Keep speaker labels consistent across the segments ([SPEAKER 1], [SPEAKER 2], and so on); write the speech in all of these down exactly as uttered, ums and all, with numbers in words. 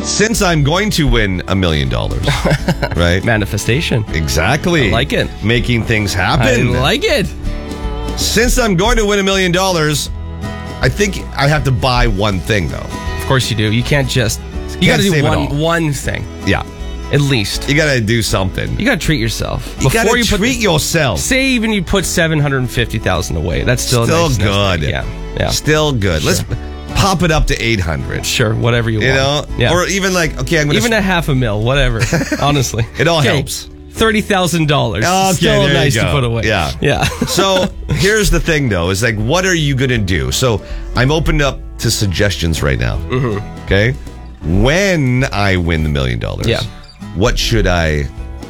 [SPEAKER 1] since I'm going to win a million dollars, right?
[SPEAKER 2] Manifestation.
[SPEAKER 1] Exactly.
[SPEAKER 2] I like it.
[SPEAKER 1] Making things happen.
[SPEAKER 2] I like it.
[SPEAKER 1] Since I'm going to win a million dollars, I think I have to buy one thing, though.
[SPEAKER 2] Of course you do. You can't just... You got to
[SPEAKER 1] Can't save
[SPEAKER 2] do
[SPEAKER 1] it
[SPEAKER 2] one
[SPEAKER 1] all.
[SPEAKER 2] one thing,
[SPEAKER 1] Yeah.
[SPEAKER 2] at least.
[SPEAKER 1] You got to do something.
[SPEAKER 2] You got to treat yourself.
[SPEAKER 1] You got to
[SPEAKER 2] you put
[SPEAKER 1] treat
[SPEAKER 2] the-
[SPEAKER 1] yourself.
[SPEAKER 2] Say even you put seven hundred fifty thousand away. That's still
[SPEAKER 1] Still
[SPEAKER 2] nice, nice
[SPEAKER 1] good.
[SPEAKER 2] thing. Yeah. Yeah.
[SPEAKER 1] Still good. Let's pop it up to eight hundred.
[SPEAKER 2] Sure, whatever you,
[SPEAKER 1] You
[SPEAKER 2] want.
[SPEAKER 1] know?
[SPEAKER 2] Yeah.
[SPEAKER 1] Or even like, okay, I'm going to...
[SPEAKER 2] Even a half a mil, whatever. Honestly.
[SPEAKER 1] It all
[SPEAKER 2] Okay,
[SPEAKER 1] helps.
[SPEAKER 2] thirty thousand dollars.
[SPEAKER 1] Okay,
[SPEAKER 2] Still
[SPEAKER 1] there you
[SPEAKER 2] nice to
[SPEAKER 1] go.
[SPEAKER 2] put away.
[SPEAKER 1] Yeah.
[SPEAKER 2] Yeah.
[SPEAKER 1] So here's the thing, though, is like, what are you going to do? So I'm opened up to suggestions right now. Mm-hmm. Okay? When I win the million dollars,
[SPEAKER 2] Yeah.
[SPEAKER 1] what should I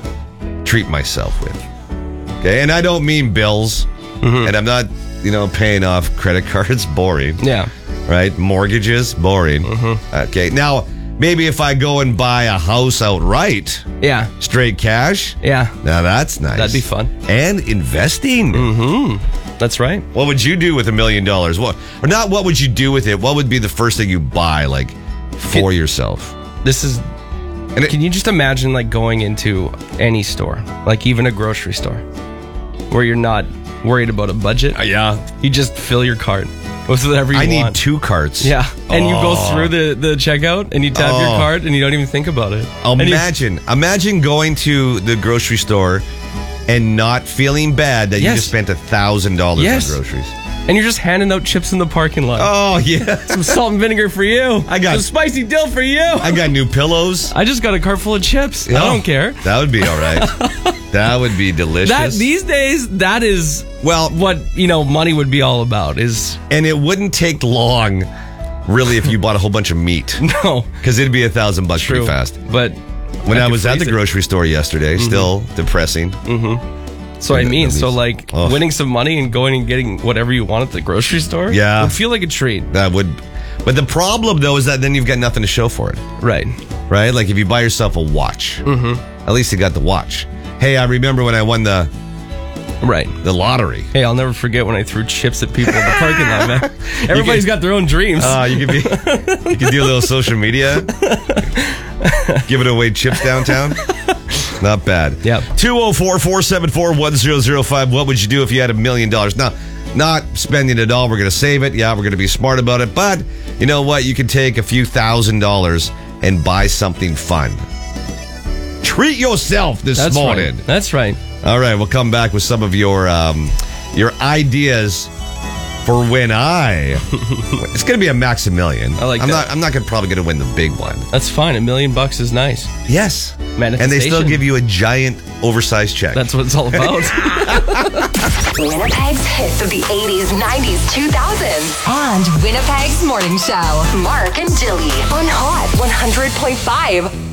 [SPEAKER 1] treat myself with? Okay? And I don't mean bills,
[SPEAKER 2] Mm-hmm.
[SPEAKER 1] and I'm not, you know, paying off credit cards. Boring.
[SPEAKER 2] Yeah.
[SPEAKER 1] Right? Mortgages, boring.
[SPEAKER 2] Mm-hmm.
[SPEAKER 1] Okay. Now, maybe if I go and buy a house outright,
[SPEAKER 2] Yeah.
[SPEAKER 1] straight cash,
[SPEAKER 2] Yeah.
[SPEAKER 1] now that's nice.
[SPEAKER 2] That'd be fun.
[SPEAKER 1] And investing.
[SPEAKER 2] Mm-hmm. That's right.
[SPEAKER 1] What would you do with a million dollars? What, or not what would you do with it? What would be the first thing you buy, like, for
[SPEAKER 2] It-
[SPEAKER 1] yourself?
[SPEAKER 2] This is...
[SPEAKER 1] And it,
[SPEAKER 2] Can you just imagine, like, going into any store, like even a grocery store, where you're not worried about a budget?
[SPEAKER 1] uh, yeah.
[SPEAKER 2] You just fill your cart with whatever you
[SPEAKER 1] I need
[SPEAKER 2] want.
[SPEAKER 1] two carts.
[SPEAKER 2] Yeah, and you go
[SPEAKER 1] Oh.
[SPEAKER 2] through the, the checkout and you tap your
[SPEAKER 1] Oh.
[SPEAKER 2] card and you don't even think about it. And you-
[SPEAKER 1] Imagine, imagine going to the grocery store and not feeling bad that you
[SPEAKER 2] Yes.
[SPEAKER 1] just spent a thousand dollars
[SPEAKER 2] Yes.
[SPEAKER 1] on groceries.
[SPEAKER 2] and you're just handing out chips in the parking lot.
[SPEAKER 1] Oh yeah,
[SPEAKER 2] Some salt and vinegar for you.
[SPEAKER 1] I got-
[SPEAKER 2] some spicy dill for you.
[SPEAKER 1] I got new pillows.
[SPEAKER 2] I just got a cart full of chips. I
[SPEAKER 1] Oh,
[SPEAKER 2] don't care.
[SPEAKER 1] That would be all right. That would be delicious.
[SPEAKER 2] That these days, that is
[SPEAKER 1] well,
[SPEAKER 2] what you know money would be all about. Is
[SPEAKER 1] and it wouldn't take long, really, if you bought a whole bunch of meat,
[SPEAKER 2] no
[SPEAKER 1] because it'd be a thousand bucks
[SPEAKER 2] true,
[SPEAKER 1] pretty fast.
[SPEAKER 2] but
[SPEAKER 1] When I,
[SPEAKER 2] could
[SPEAKER 1] was at the
[SPEAKER 2] freeze it.
[SPEAKER 1] grocery store yesterday, still depressing.
[SPEAKER 2] So I
[SPEAKER 1] At
[SPEAKER 2] mean,
[SPEAKER 1] least.
[SPEAKER 2] so like
[SPEAKER 1] Oh.
[SPEAKER 2] winning some money and going and getting whatever you want at the grocery store,
[SPEAKER 1] Yeah.
[SPEAKER 2] would feel like a treat,
[SPEAKER 1] That would, but the problem though is that then you've got nothing to show for it,
[SPEAKER 2] right?
[SPEAKER 1] right? Like if you buy yourself a watch, at least you got the watch. Hey, I remember when I won the
[SPEAKER 2] Right.
[SPEAKER 1] the lottery.
[SPEAKER 2] Hey, I'll never forget when I threw chips at people in the parking lot, man. Everybody's got their own dreams.
[SPEAKER 1] Uh, you could be, you could do a little social media, giving away chips downtown. Not bad.
[SPEAKER 2] Yep.
[SPEAKER 1] two oh four, four seven four, one oh oh five. What would you do if you had a million dollars? Now, not spending it all. We're going to save it. Yeah, we're going to be smart about it. But you know what? You can take a few thousand dollars and buy something fun. Treat yourself this
[SPEAKER 2] That's
[SPEAKER 1] morning.
[SPEAKER 2] right. That's right.
[SPEAKER 1] All right, we'll come back with some of your um, your ideas for when I. It's going to be a Maximilian.
[SPEAKER 2] I like
[SPEAKER 1] I'm
[SPEAKER 2] that.
[SPEAKER 1] not. I'm not gonna, probably going to win the big one.
[SPEAKER 2] That's fine. A million bucks is nice.
[SPEAKER 1] Yes, and they still
[SPEAKER 2] Manifestation.
[SPEAKER 1] give you a giant oversized check.
[SPEAKER 2] That's what it's all about.
[SPEAKER 3] Winnipeg's hits of the eighties, nineties, two thousands. And Winnipeg's morning show. Mark and Dilly on Hot one hundred point five.